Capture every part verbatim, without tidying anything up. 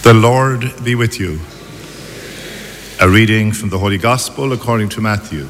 The Lord be with you. A reading from the Holy Gospel according to Matthew.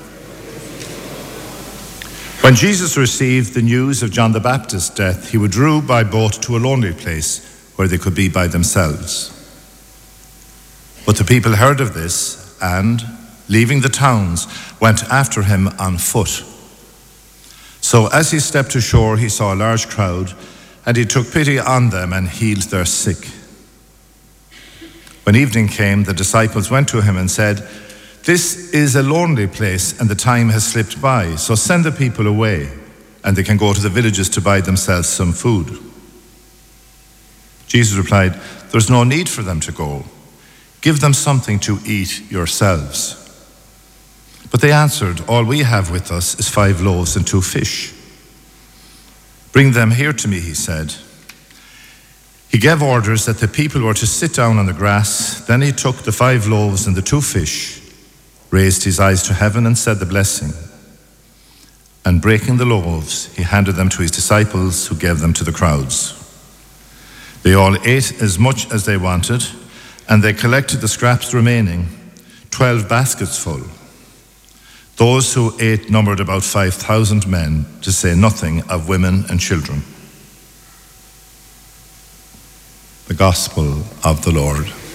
When Jesus received the news of John the Baptist's death, he withdrew by boat to a lonely place where they could be by themselves. But the people heard of this and, leaving the towns, went after him on foot. So as he stepped ashore, he saw a large crowd, and he took pity on them and healed their sick. When evening came, the disciples went to him and said, "This is a lonely place, and the time has slipped by, so send the people away, and they can go to the villages to buy themselves some food." Jesus replied, "There's no need for them to go. Give them something to eat yourselves." But they answered, "All we have with us is five loaves and two fish." "Bring them here to me," he said. He gave orders that the people were to sit down on the grass. Then he took the five loaves and the two fish, raised his eyes to heaven and said the blessing. And breaking the loaves, he handed them to his disciples, who gave them to the crowds. They all ate as much as they wanted, and they collected the scraps remaining, twelve baskets full. Those who ate numbered about five thousand men, to say nothing of women and children. The Gospel of the Lord.